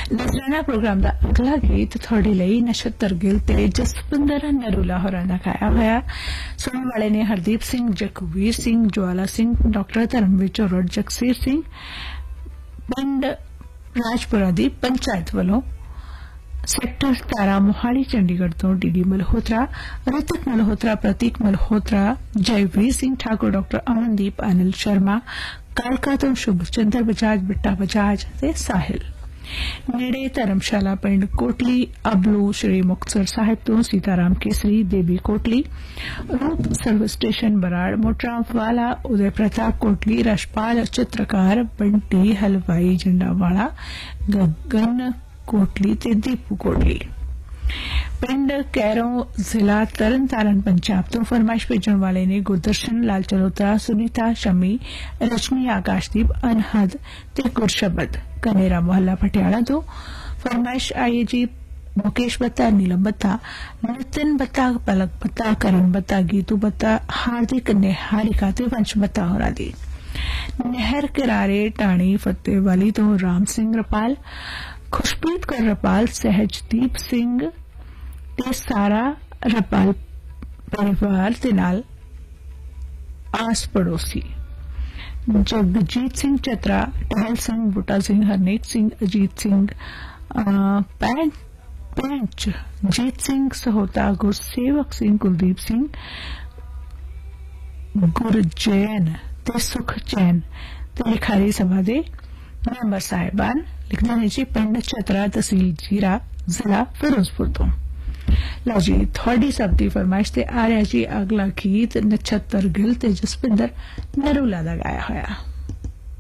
नजराना प्रोग्राम का अगला गीत थोड़े लिए नछत्तर गिल ते जसविंदर नरूला होरां दा गाया होया। सुनने वाले ने हरदीप सिंह, जगवीर सिंह, ज्वाला सिंह, डॉक्टर धर्मवीर चौर, जगसीर सिंह, पिंड राजपुरा दी पंचायत वालों सैक्टर 17 मोहाली चंडीगढ़ तो डीडी मल्होत्रा, ऋतिक मल्होत्रा, प्रतीक मल्होत्रा, जयवीर सिंह ठाकुर, डॉक्टर अमनदीप, अनिल शर्मा, कालका तो शुभचंद्र बजाज, बिट्टा बजाज ते साहिल। नेड़े धर्मशाला पिंड कोटली, अबलू श्री मुक्तसर साहिब तो सीताराम केसरी, देवी कोटली, रूप सर्विस स्टेशन बराड़, मोटराम वाला, उदय प्रताप कोटली, रशपाल चित्रकार, बंटी हलवाई जंडावाला, गगन कोटली ते दीपू कोटली। पिंड कैरों जिला तरन तारण पंजाब तो फरमाइश भेजने वाले ने गुरदर्शन, लाल चलोत्रा, सुनीता, शमी, रजनी, आकाशदीप, अनहद ते गुरशबद, कनेरा मोहल्ला पटियाला तो फरमाइश आई जी मुकेश बत्ता, नीलम बत्ता, नितिन बत्ता, पलक बत्ता, करण बत्ता, गीतू बत्ता, हार्दिक, निहारिका ते वंश बत्ता होरा दी। नहर किनारे टाणी फतेह वाली तो राम सिंह रपाल, खुशप्रीत कौर रपाल, सहजदीप सिंह ते सारा रपाल परिवार दे नाल आस पड़ोसी, जगजीत सिंह चतरा, टहल सिंह, बूटा सिंह, हरनेक सिंह, अजीत सिंह, पैंच जीत सिंह सहोता, गुरसेवक सिंह, कुलदीप सिंह, गुरजैन ते सुखचैन ते लिखारी सभा दे मैंबर साहिबान लिखना है जी पिंड चतरा, तहसील जीरा, जिला फिरोजपुर तो। लो जी थोड़ी सबदी फरमाइश ते आ रहा जी अगला गीत नछत्तर गिल ते जसविंदर नरूला दा गाया होया।